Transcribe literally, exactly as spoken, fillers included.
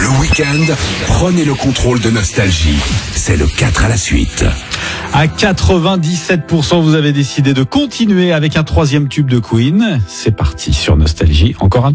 Le week-end, prenez le contrôle de Nostalgie. C'est le quatre à la suite. À quatre-vingt-dix-sept pour cent, vous avez décidé de continuer avec un troisième tube de Queen. C'est parti sur Nostalgie. Encore un tube ?